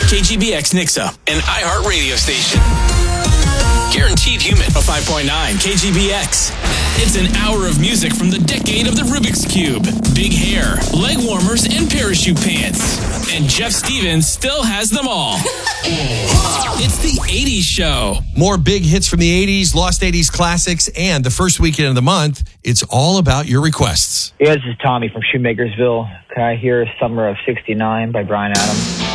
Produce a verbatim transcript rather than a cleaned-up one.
K G B X Nixa, an iHeart radio station. Guaranteed Human, a five point nine K G B X. It's an hour of music from the decade of the Rubik's Cube, big hair, leg warmers, and parachute pants. And Jeff Stevens still has them all. It's the eighties show. More big hits from the eighties, lost eighties classics, and the first weekend of the month, it's all about your requests. Yeah, this is Tommy from Shoemakersville. Can I hear Summer of sixty-nine by Bryan Adams?